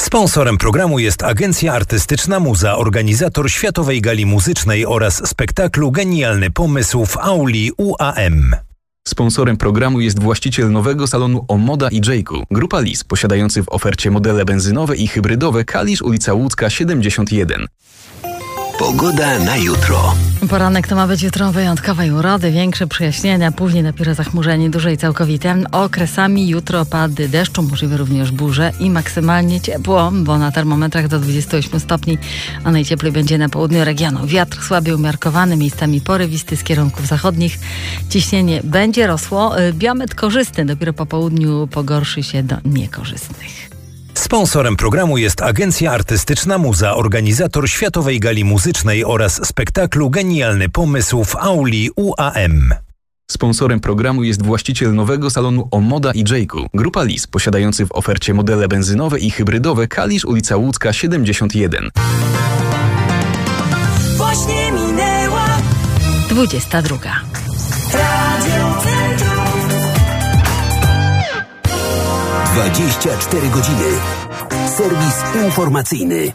Sponsorem programu jest Agencja Artystyczna Muza, organizator Światowej Gali Muzycznej oraz spektaklu Genialny Pomysł w auli UAM. Sponsorem programu jest właściciel nowego salonu Omoda i Jayku. Grupa Lis, posiadający w ofercie modele benzynowe i hybrydowe. Kalisz, ulica Łódzka 71. Pogoda na jutro. Poranek to ma być jutro wyjątkowej urody, większe przejaśnienia, później dopiero zachmurzenie duże i całkowite. Okresami jutro opady deszczu, możliwe również burze i maksymalnie ciepło, bo na termometrach do 28 stopni, a najcieplej będzie na południu regionu. Wiatr słaby umiarkowany, miejscami porywisty z kierunków zachodnich. Ciśnienie będzie rosło. Biometr korzystny, dopiero po południu pogorszy się do niekorzystnych. Sponsorem programu jest Agencja Artystyczna Muza, organizator Światowej Gali Muzycznej oraz spektaklu Genialny Pomysł w auli UAM. Sponsorem programu jest właściciel nowego salonu Omoda i Jayku. Grupa Lis, posiadający w ofercie modele benzynowe i hybrydowe. Kalisz, ulica Łódzka 71. Właśnie minęła 22. Radio Centrum. 24 godziny. Serwis informacyjny.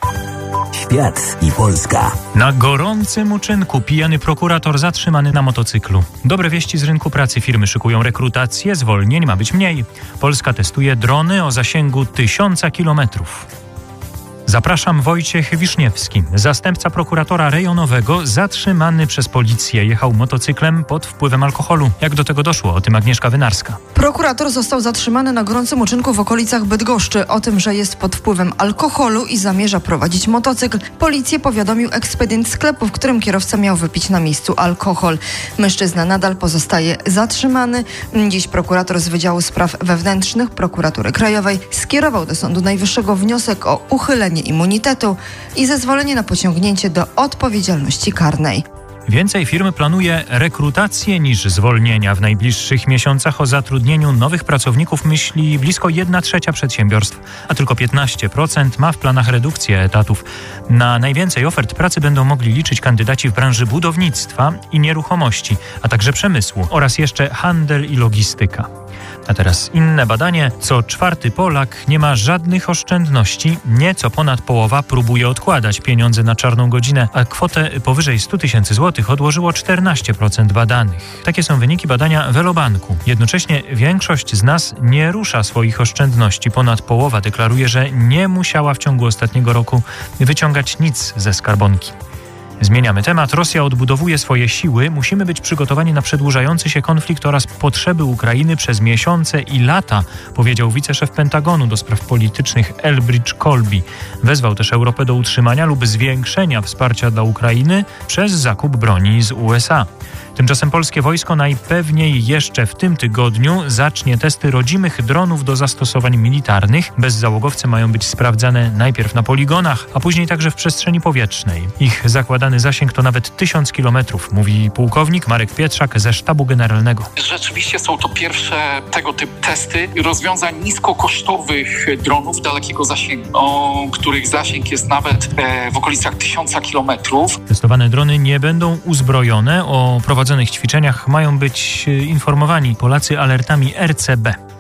Świat i Polska. Na gorącym uczynku pijany prokurator zatrzymany na motocyklu. Dobre wieści z rynku pracy. Firmy szykują rekrutację, zwolnień ma być mniej. Polska testuje drony o zasięgu 1000 kilometrów. Zapraszam, Wojciech Wiszniewski, zastępca prokuratora rejonowego, zatrzymany przez policję. Jechał motocyklem pod wpływem alkoholu. Jak do tego doszło? O tym Agnieszka Wynarska. Prokurator został zatrzymany na gorącym uczynku w okolicach Bydgoszczy. O tym, że jest pod wpływem alkoholu i zamierza prowadzić motocykl, policję powiadomił ekspedient sklepu, w którym kierowca miał wypić na miejscu alkohol. Mężczyzna nadal pozostaje zatrzymany. Dziś prokurator z Wydziału Spraw Wewnętrznych Prokuratury Krajowej skierował do Sądu Najwyższego wniosek o uchylenie immunitetu i zezwolenie na pociągnięcie do odpowiedzialności karnej. Więcej firmy planuje rekrutację niż zwolnienia. W najbliższych miesiącach o zatrudnieniu nowych pracowników myśli blisko 1/3 przedsiębiorstw, a tylko 15% ma w planach redukcję etatów. Na najwięcej ofert pracy będą mogli liczyć kandydaci w branży budownictwa i nieruchomości, a także przemysłu oraz jeszcze handel i logistyka. A teraz inne badanie. Co 4. Polak nie ma żadnych oszczędności. Nieco ponad połowa próbuje odkładać pieniądze na czarną godzinę, a kwotę powyżej 100 000 złotych odłożyło 14% badanych. Takie są wyniki badania Velobanku. Jednocześnie większość z nas nie rusza swoich oszczędności. Ponad połowa deklaruje, że nie musiała w ciągu ostatniego roku wyciągać nic ze skarbonki. Zmieniamy temat. Rosja odbudowuje swoje siły. Musimy być przygotowani na przedłużający się konflikt oraz potrzeby Ukrainy przez miesiące i lata, powiedział wiceszef Pentagonu do spraw politycznych Elbridge Colby. Wezwał też Europę do utrzymania lub zwiększenia wsparcia dla Ukrainy przez zakup broni z USA. Tymczasem polskie wojsko najpewniej jeszcze w tym tygodniu zacznie testy rodzimych dronów do zastosowań militarnych. Bezzałogowce mają być sprawdzane najpierw na poligonach, a później także w przestrzeni powietrznej. Ich zakładany zasięg to nawet 1000 kilometrów, mówi pułkownik Marek Pietrzak ze Sztabu Generalnego. Rzeczywiście są to pierwsze tego typu testy rozwiązań niskokosztowych dronów dalekiego zasięgu, których zasięg jest nawet w okolicach 1000 kilometrów. Testowane drony nie będą uzbrojone. O prowadzonych ćwiczeniach mają być informowani Polacy alertami RCB.